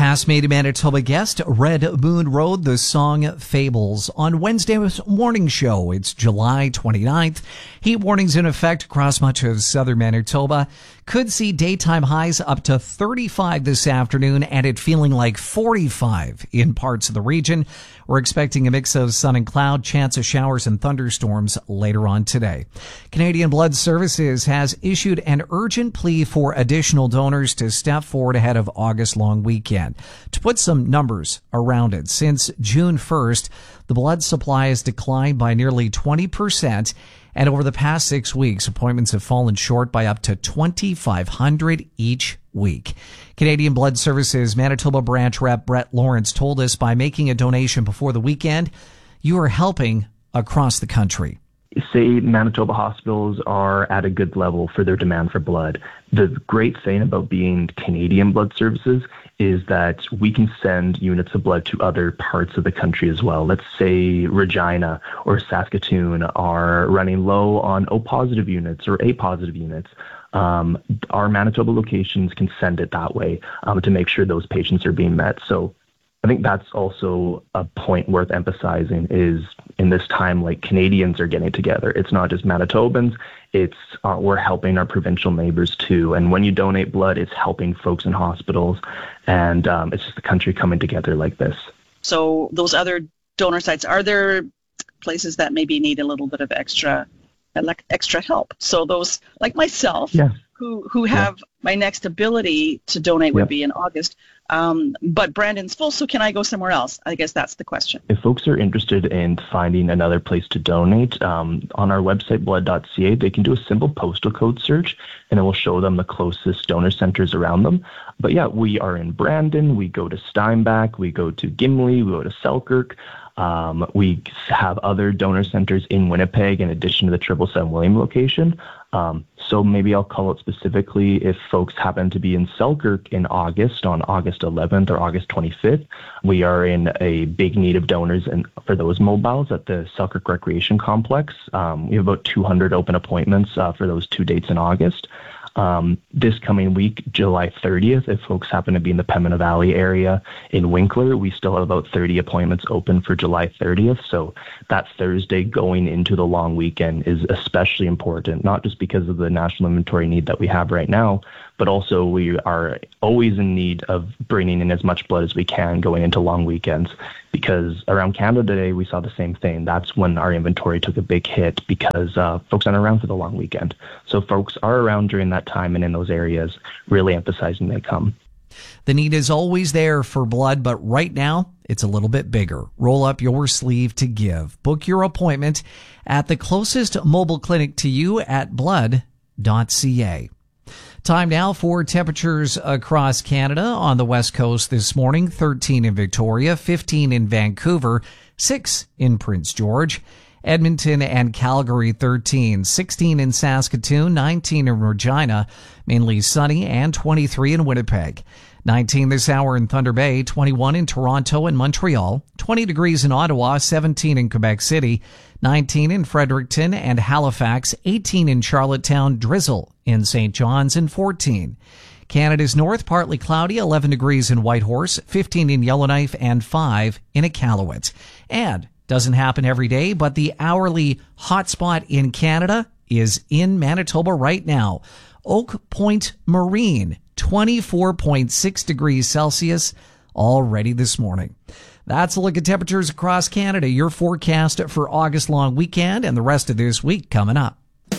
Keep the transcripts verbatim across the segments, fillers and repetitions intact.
Past Made in Manitoba guest, Red Moon Road, the song Fables. On Wednesday's morning show, it's July twenty-ninth. Heat warnings in effect across much of southern Manitoba. Could see daytime highs up to thirty-five this afternoon and it feeling like forty-five in parts of the region. We're expecting a mix of sun and cloud, chance of showers and thunderstorms later on today. Canadian Blood Services has issued an urgent plea for additional donors to step forward ahead of August long weekend. To put some numbers around it, since June first, the blood supply has declined by nearly twenty percent. And over the past six weeks, appointments have fallen short by up to twenty-five hundred each week. Canadian Blood Services Manitoba branch rep Brett Lawrence told us by making a donation before the weekend, you are helping across the country. Say Manitoba hospitals are at a good level for their demand for blood. The great thing about being Canadian Blood Services is that we can send units of blood to other parts of the country as well. Let's say Regina or Saskatoon are running low on O positive units or A positive units. Um, our Manitoba locations can send it that way um, to make sure those patients are being met. So I think that's also a point worth emphasizing is in this time, like Canadians are getting together. It's not just Manitobans. It's uh, we're helping our provincial neighbors too. And when you donate blood, it's helping folks in hospitals. And um, it's just the country coming together like this. So those other donor sites, are there places that maybe need a little bit of extra, like extra help? So those like myself, yeah. who who have yeah. my next ability to donate would yep. be in August. Um, but Brandon's full, so can I go somewhere else? I guess that's the question. If folks are interested in finding another place to donate, um, on our website, blood dot c a, they can do a simple postal code search, and it will show them the closest donor centers around them. But yeah, we are in Brandon, we go to Steinbach, we go to Gimli, we go to Selkirk. Um, we have other donor centers in Winnipeg in addition to the triple seven William location. Um, so maybe I'll call it specifically if folks happen to be in Selkirk in August, on August eleventh or August twenty-fifth. We are in a big need of donors and for those mobiles at the Selkirk Recreation Complex. Um, we have about two hundred open appointments uh, for those two dates in August. Um, this coming week, July thirtieth, if folks happen to be in the Pembina Valley area in Winkler, we still have about thirty appointments open for July thirtieth. So that Thursday going into the long weekend is especially important, not just because of the national inventory need that we have right now, but also we are always in need of bringing in as much blood as we can going into long weekends, because around Canada Day, we saw the same thing. That's when our inventory took a big hit because uh, folks aren't around for the long weekend. So folks are around during that time and in those areas, really emphasizing they come. The need is always there for blood, but right now it's a little bit bigger. Roll up your sleeve to give. Book your appointment at the closest mobile clinic to you at blood dot c a. Time now for temperatures across Canada. On the west coast this morning, thirteen in Victoria, fifteen in Vancouver, six in Prince George. Edmonton and Calgary, thirteen, sixteen in Saskatoon, nineteen in Regina, mainly sunny, and twenty-three in Winnipeg. nineteen this hour in Thunder Bay, twenty-one in Toronto and Montreal, twenty degrees in Ottawa, seventeen in Quebec City, nineteen in Fredericton and Halifax, eighteen in Charlottetown, drizzle in Saint John's, and fourteen. Canada's north, partly cloudy, eleven degrees in Whitehorse, fifteen in Yellowknife, and five in Iqaluit. And doesn't happen every day, but the hourly hotspot in Canada is in Manitoba right now. Oak Point Marine, twenty-four point six degrees Celsius already this morning. That's a look at temperatures across Canada. Your forecast for August long weekend and the rest of this week coming up.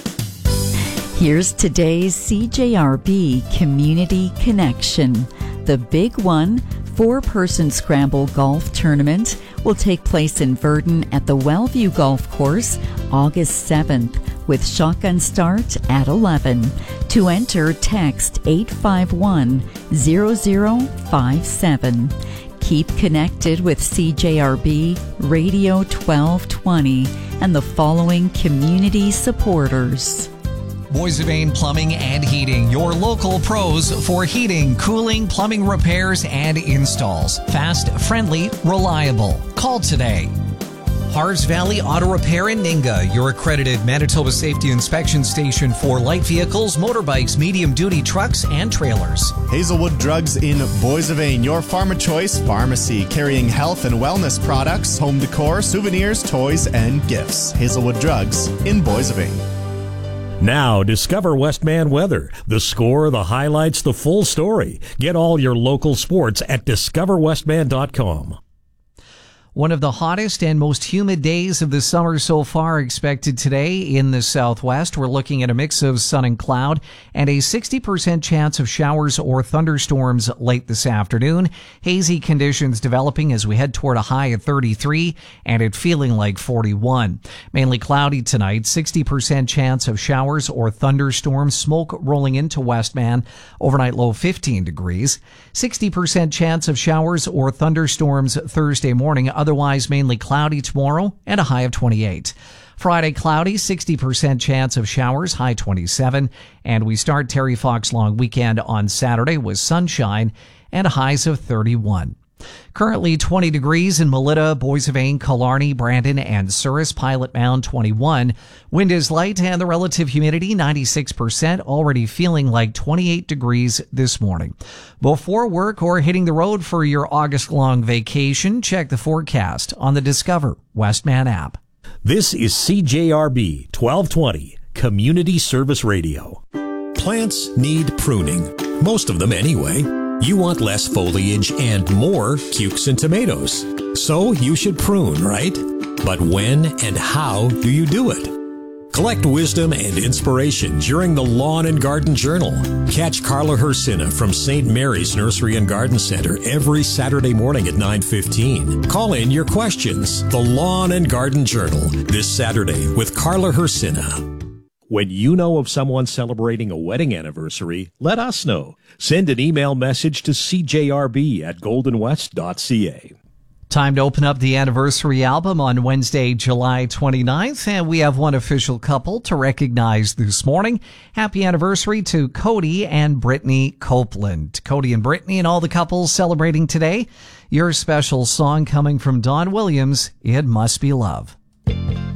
Here's today's C J R B Community Connection. The Big One four-person scramble golf tournament will take place in Verdon at the Wellview Golf Course August seventh with shotgun start at eleven. To enter, text eight five one zero zero five seven. Keep connected with C J R B Radio twelve twenty and the following community supporters. Boissevain Plumbing and Heating, your local pros for heating, cooling, plumbing repairs, and installs. Fast, friendly, reliable. Call today. Hars Valley Auto Repair in Ninga, your accredited Manitoba Safety Inspection Station for light vehicles, motorbikes, medium-duty trucks, and trailers. Hazelwood Drugs in Boissevain, your farm of choice pharmacy, carrying health and wellness products, home decor, souvenirs, toys, and gifts. Hazelwood Drugs in Boissevain. Now, discover Westman Weather. The score, the highlights, the full story. Get all your local sports at discover westman dot com. One of the hottest and most humid days of the summer so far expected today in the southwest. We're looking at a mix of sun and cloud and a sixty percent chance of showers or thunderstorms late this afternoon. Hazy conditions developing as we head toward a high of thirty-three and it feeling like forty-one. Mainly cloudy tonight, sixty percent chance of showers or thunderstorms. Smoke rolling into Westman. Overnight low fifteen degrees. sixty percent chance of showers or thunderstorms Thursday morning. Otherwise, mainly cloudy tomorrow and a high of twenty-eight. Friday, cloudy, sixty percent chance of showers, high twenty-seven. And we start Terry Fox long weekend on Saturday with sunshine and highs of thirty-one. Currently twenty degrees in Melita, Boissevain, Killarney, Brandon, and Souris. Pilot Mound twenty-one. Wind is light and the relative humidity ninety-six percent, already feeling like twenty-eight degrees this morning. Before work or hitting the road for your August-long vacation, check the forecast on the Discover Westman app. This is C J R B twelve twenty, Community Service Radio. Plants need pruning. Most of them anyway. You want less foliage and more cukes and tomatoes. So you should prune, right? But when and how do you do it? Collect wisdom and inspiration during the Lawn and Garden Journal. Catch Carla Hersina from Saint Mary's Nursery and Garden Center every Saturday morning at nine fifteen. Call in your questions. The Lawn and Garden Journal this Saturday with Carla Hersina. When you know of someone celebrating a wedding anniversary, let us know. Send an email message to c j r b at golden west dot c a. Time to open up the anniversary album on Wednesday, July twenty-ninth, and we have one official couple to recognize this morning. Happy anniversary to Cody and Brittany Copeland. Cody and Brittany and all the couples celebrating today. Your special song coming from Don Williams, It Must Be Love.